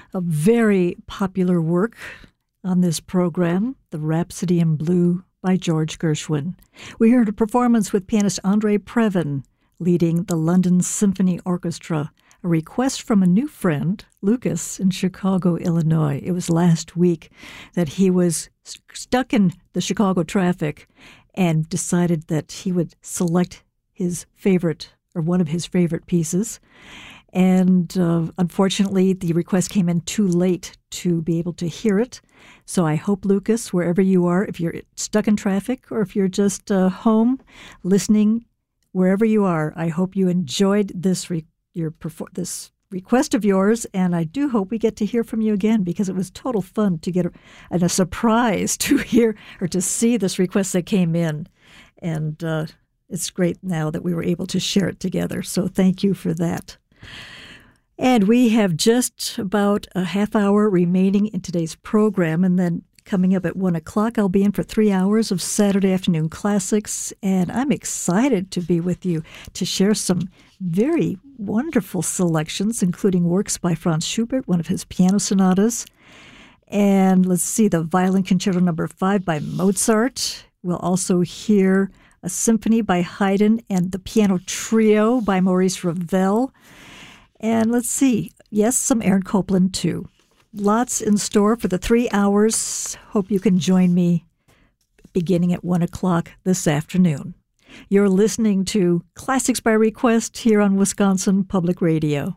a very popular work on this program, The Rhapsody in Blue by George Gershwin. We heard a performance with pianist Andre Previn leading the London Symphony Orchestra, a request from a new friend, Lucas, in Chicago, Illinois. It was last week that he was stuck in the Chicago traffic and decided that he would select his favorite or one of his favorite pieces. And unfortunately, the request came in too late to be able to hear it. So I hope, Lucas, wherever you are, if you're stuck in traffic or if you're just home listening, wherever you are, I hope you enjoyed this this request of yours, and I do hope we get to hear from you again because it was total fun to get a surprise to hear or to see this request that came in. And it's great now that we were able to share it together. So thank you for that. And we have just about a half hour remaining in today's program, and then coming up at 1 o'clock, I'll be in for 3 hours of Saturday afternoon classics, and I'm excited to be with you to share some very wonderful selections, including works by Franz Schubert, one of his piano sonatas, and let's see, the Violin Concerto No. 5 by Mozart. We'll also hear a symphony by Haydn and the Piano Trio by Maurice Ravel. And let's see, yes, some Aaron Copland, too. Lots in store for the 3 hours. Hope you can join me beginning at 1 o'clock this afternoon. You're listening to Classics by Request here on Wisconsin Public Radio.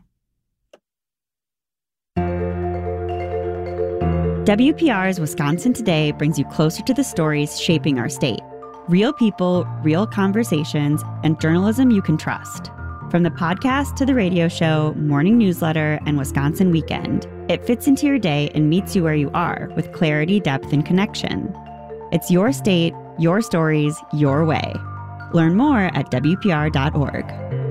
WPR's Wisconsin Today brings you closer to the stories shaping our state. Real people, real conversations, and journalism you can trust. From the podcast to the radio show, morning newsletter, and Wisconsin Weekend, it fits into your day and meets you where you are with clarity, depth, and connection. It's your state, your stories, your way. Learn more at WPR.org.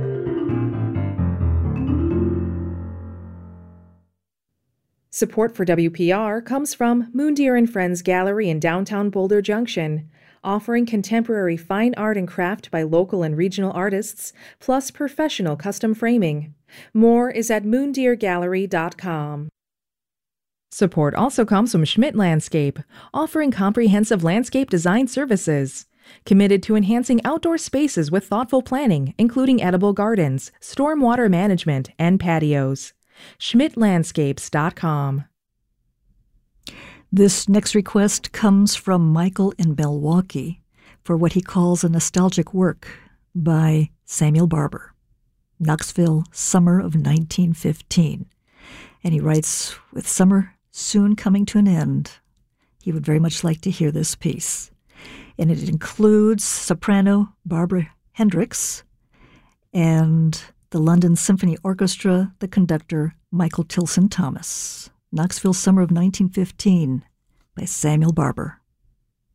Support for WPR comes from Moondeer and Friends Gallery in downtown Boulder Junction, offering contemporary fine art and craft by local and regional artists, plus professional custom framing. More is at moondeergallery.com. Support also comes from Schmidt Landscape, offering comprehensive landscape design services. Committed to enhancing outdoor spaces with thoughtful planning, including edible gardens, stormwater management, and patios. SchmidtLandscapes.com. This next request comes from Michael in Milwaukee for what he calls a nostalgic work by Samuel Barber, Knoxville, summer of 1915. And he writes, with summer soon coming to an end, he would very much like to hear this piece. And it includes soprano Barbara Hendricks and the London Symphony Orchestra, the conductor Michael Tilson Thomas. Knoxville, summer of 1915 by Samuel Barber.